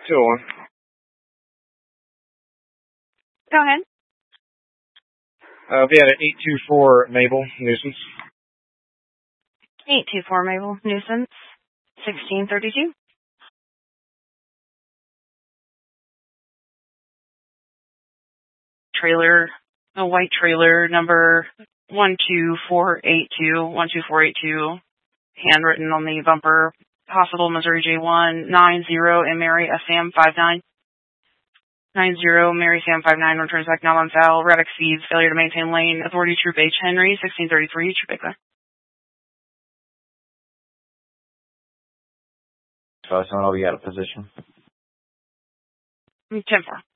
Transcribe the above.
201. Go ahead. We had an 824 Mabel nuisance. 824 Mabel nuisance. 1632. Trailer, a white trailer, number 12482, handwritten on the bumper, Hospital Missouri J1, 90 and Mary Sam 59. 90 Mary Sam 59 returns back not on foul. Red exceeds failure to maintain lane. Authority Troop H Henry 1633 Troop 5 I'll be out of position. 10-4.